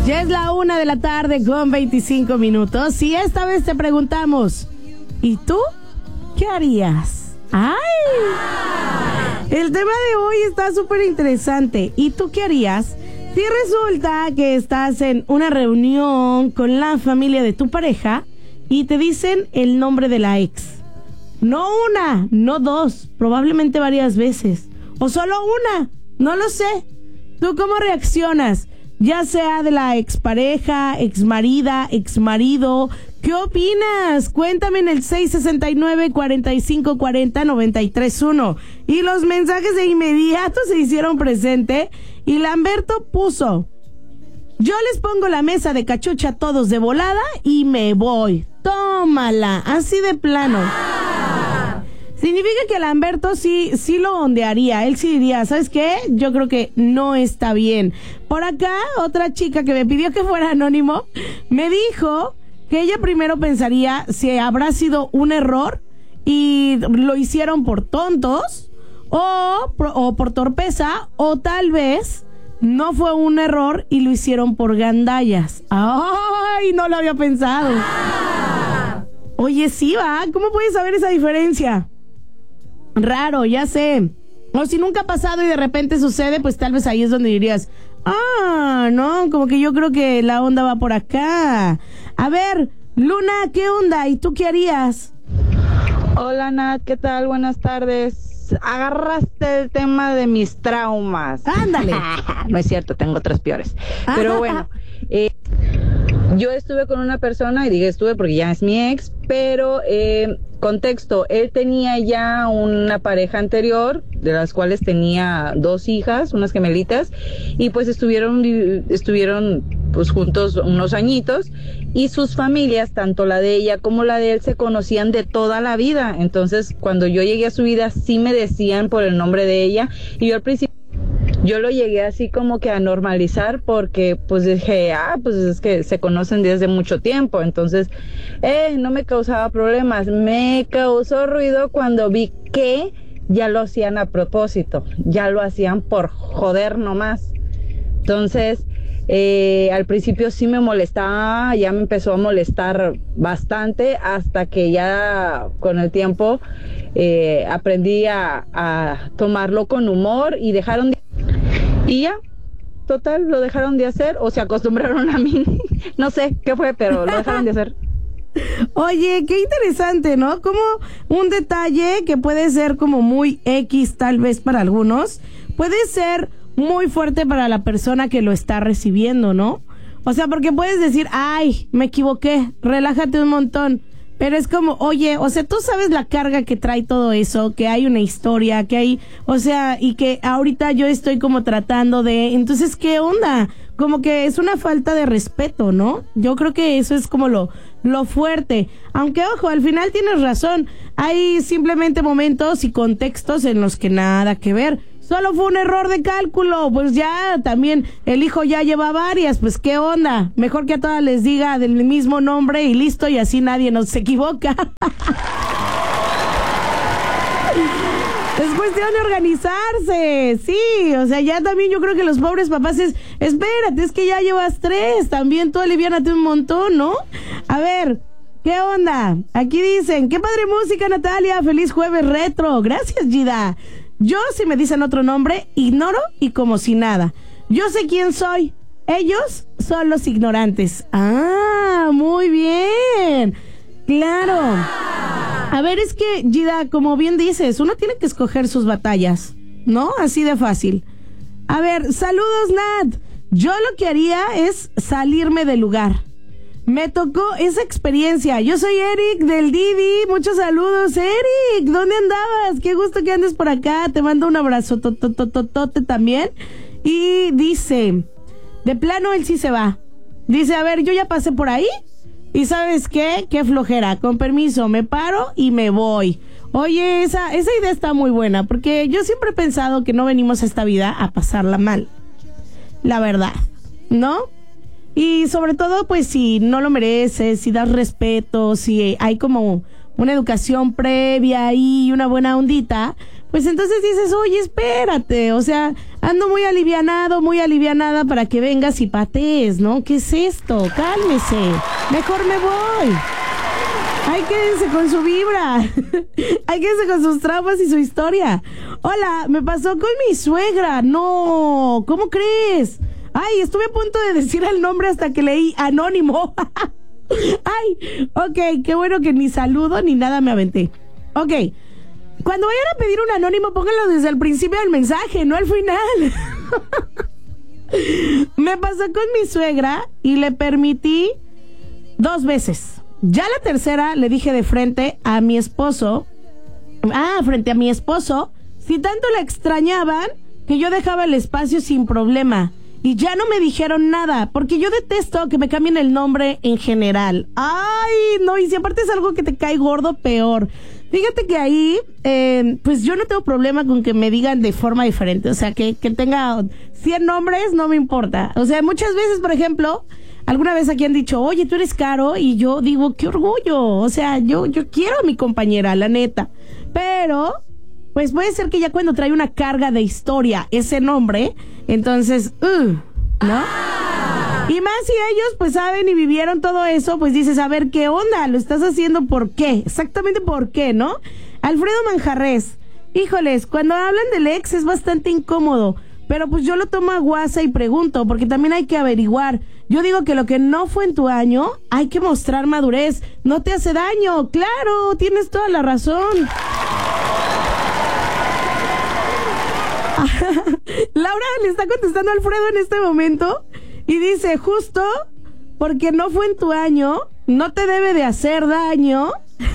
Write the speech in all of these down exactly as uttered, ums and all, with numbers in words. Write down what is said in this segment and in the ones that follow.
Ya es la una de la tarde con veinticinco minutos y esta vez te preguntamos, ¿y tú qué harías? ¡Ay! El tema de hoy está súper interesante. ¿Y tú qué harías si resulta que estás en una reunión con la familia de tu pareja y te dicen el nombre de la ex? No una, no dos, probablemente varias veces. O solo una, no lo sé. ¿Tú cómo reaccionas? Ya sea de la expareja, exmarida, exmarido. ¿Qué opinas? Cuéntame en el seis sesenta y nueve, cuarenta y cinco cuarenta, noventa y tres uno. Y los mensajes de inmediato se hicieron presente. Y Lamberto puso: yo les pongo la mesa de cachucha a todos de volada y me voy. Tómala, así de plano. Significa que Lamberto sí, sí lo ondearía. Él sí diría, ¿sabes qué? Yo creo que no está bien. Por acá, otra chica que me pidió que fuera anónimo, me dijo que ella primero pensaría si habrá sido un error y lo hicieron por tontos o, o por torpeza, o tal vez no fue un error y lo hicieron por gandallas. ¡Ay! No lo había pensado. Oye, sí, va. ¿Cómo puedes saber esa diferencia? Raro, ya sé. O si nunca ha pasado y de repente sucede, pues tal vez ahí es donde dirías, ah, no, como que yo creo que la onda va por acá. A ver, Luna, ¿qué onda? ¿Y tú qué harías? Hola, Nat, ¿qué tal? Buenas tardes. Agarraste el tema de mis traumas. Ándale. No es cierto, tengo tres peores. Pero bueno, eh, yo estuve con una persona, y digo estuve porque ya es mi ex, pero eh, contexto, él tenía ya una pareja anterior, de las cuales tenía dos hijas, unas gemelitas, y pues estuvieron, estuvieron pues juntos unos añitos, y sus familias, tanto la de ella como la de él, se conocían de toda la vida. Entonces, cuando yo llegué a su vida, sí me decían por el nombre de ella, y yo al principio yo lo llegué así como que a normalizar porque pues dije, ah, pues es que se conocen desde mucho tiempo, entonces eh, no me causaba problemas. Me causó ruido cuando vi que ya lo hacían a propósito, ya lo hacían por joder nomás. Entonces eh, al principio sí me molestaba, ya me empezó a molestar bastante, hasta que ya con el tiempo eh, aprendí a, a tomarlo con humor y dejaron de... Y ya, total, lo dejaron de hacer o se acostumbraron a mí. No sé qué fue, pero lo dejaron de hacer. Oye, qué interesante, ¿no? Como un detalle que puede ser como muy X tal vez para algunos, puede ser muy fuerte para la persona que lo está recibiendo, ¿no? O sea, porque puedes decir, ay, me equivoqué, relájate un montón. Pero es como, oye, o sea, tú sabes la carga que trae todo eso, que hay una historia, que hay, o sea, y que ahorita yo estoy como tratando de, entonces, ¿qué onda? Como que es una falta de respeto, ¿no? Yo creo que eso es como lo, lo fuerte. Aunque, ojo, al final tienes razón, hay simplemente momentos y contextos en los que nada que ver. Solo fue un error de cálculo, pues ya también el hijo ya lleva varias, pues qué onda, mejor que a todas les diga del mismo nombre y listo, y así nadie nos equivoca. Es cuestión de organizarse, sí, o sea, ya también yo creo que los pobres papás es, espérate, es que ya llevas tres, también tú aliviánate un montón, ¿no? A ver, ¿qué onda? Aquí dicen, qué padre música, Natalia, feliz jueves retro, gracias, Gida. Yo, si me dicen otro nombre, ignoro y como si nada. Yo sé quién soy. Ellos son los ignorantes. Ah, muy bien. Claro. A ver, es que, Gida, como bien dices, uno tiene que escoger sus batallas, ¿no? Así de fácil. A ver, saludos, Nat. Yo lo que haría es salirme del lugar. Me tocó esa experiencia. Yo soy Eric del Didi. Muchos saludos, Eric. ¿Dónde andabas? Qué gusto que andes por acá. Te mando un abrazo totototote también. Y dice, de plano él sí se va. Dice, a ver, yo ya pasé por ahí. Y ¿sabes qué? Qué flojera. Con permiso, me paro y me voy. Oye, esa, esa idea está muy buena. Porque yo siempre he pensado que no venimos a esta vida a pasarla mal. La verdad, ¿no? Y sobre todo, pues, si no lo mereces, si das respeto, si hay como una educación previa y una buena ondita, pues entonces dices, oye, espérate, o sea, ando muy alivianado, muy alivianada para que vengas y patees, ¿no? ¿Qué es esto? Cálmese. Mejor me voy. Ay, quédense con su vibra. Ay, quédense con sus traumas y su historia. Hola, me pasó con mi suegra. No, ¿cómo crees? Ay, estuve a punto de decir el nombre hasta que leí anónimo. Ay, ok, qué bueno que ni saludo ni nada me aventé. Ok, cuando vayan a pedir un anónimo, pónganlo desde el principio del mensaje, no al final. Me pasó con mi suegra y le permití dos veces. Ya la tercera le dije de frente a mi esposo, ah, frente a mi esposo, si tanto la extrañaban, que yo dejaba el espacio sin problema. Y ya no me dijeron nada, porque yo detesto que me cambien el nombre en general. Ay, no, y si aparte es algo que te cae gordo, peor. Fíjate que ahí, eh, pues yo no tengo problema con que me digan de forma diferente. O sea, que, que tenga cien nombres, no me importa. O sea, muchas veces, por ejemplo, alguna vez aquí han dicho, oye, tú eres Caro, y yo digo, qué orgullo. O sea, yo, yo quiero a mi compañera, la neta. Pero, pues puede ser que ya cuando trae una carga de historia ese nombre, entonces, uh, ¿no? Y más si ellos pues saben y vivieron todo eso, pues dices, a ver, ¿qué onda? ¿Lo estás haciendo por qué? Exactamente por qué, ¿no? Alfredo Manjarres, híjoles, cuando hablan del ex es bastante incómodo, pero pues yo lo tomo a guasa y pregunto, porque también hay que averiguar. Yo digo que lo que no fue en tu año, hay que mostrar madurez, no te hace daño, claro, tienes toda la razón. Laura le está contestando a Alfredo en este momento y dice, justo porque no fue en tu año, no te debe de hacer daño.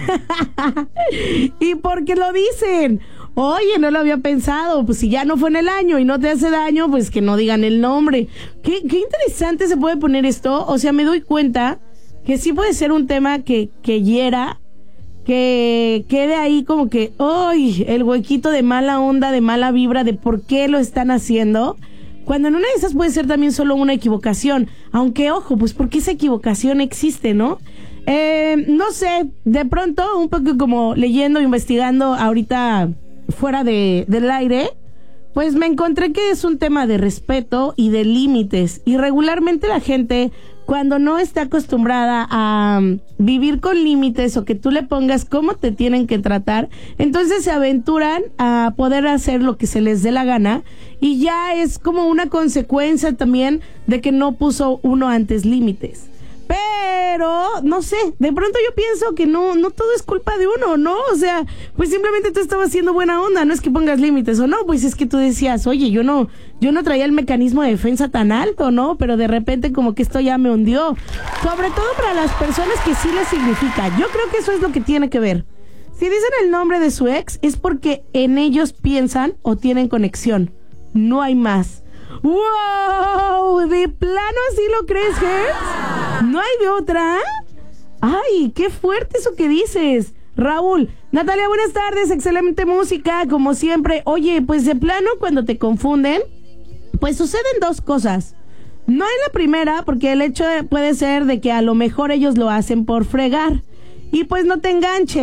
Y porque lo dicen, oye, no lo había pensado, pues si ya no fue en el año y no te hace daño, pues que no digan el nombre. Qué, qué interesante se puede poner esto. O sea, me doy cuenta que sí puede ser un tema que, que hiera, que quede ahí como que, ¡ay! El huequito de mala onda, de mala vibra, de por qué lo están haciendo, cuando en una de esas puede ser también solo una equivocación, aunque ojo, pues porque esa equivocación existe, ¿no? Eh, no sé, de pronto, un poco como leyendo, investigando ahorita fuera de, del aire, pues me encontré que es un tema de respeto y de límites, y regularmente la gente, cuando no está acostumbrada a um, vivir con límites o que tú le pongas cómo te tienen que tratar, entonces se aventuran a poder hacer lo que se les dé la gana y ya es como una consecuencia también de que no puso uno antes límites. Pero, no sé, de pronto yo pienso que no, no todo es culpa de uno, ¿no? O sea, pues simplemente tú estabas haciendo buena onda, no es que pongas límites o no, pues es que tú decías, oye, yo no, yo no traía el mecanismo de defensa tan alto, ¿no? Pero de repente como que esto ya me hundió. Sobre todo para las personas que sí les significa. Yo creo que eso es lo que tiene que ver. Si dicen el nombre de su ex, es porque en ellos piensan o tienen conexión. No hay más. ¡Wow! ¿De plano así lo crees, Gers? ¿No hay de otra? ¡Ay, qué fuerte eso que dices! Raúl, Natalia, buenas tardes, excelente música, como siempre. Oye, pues de plano cuando te confunden, pues suceden dos cosas. No es la primera, porque el hecho puede ser de que a lo mejor ellos lo hacen por fregar. Y pues no te enganches.